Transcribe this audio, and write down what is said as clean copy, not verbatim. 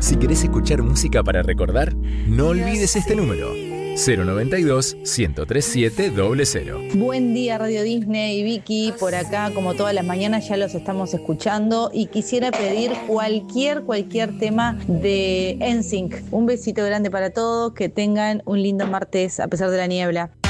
Si querés escuchar música para recordar, no olvides este número: 092-103700. Buen día, Radio Disney y Vicky. Por acá, como todas las mañanas, ya los estamos escuchando y quisiera pedir cualquier tema de NSYNC. Un besito grande para todos, que tengan un lindo martes a pesar de la niebla.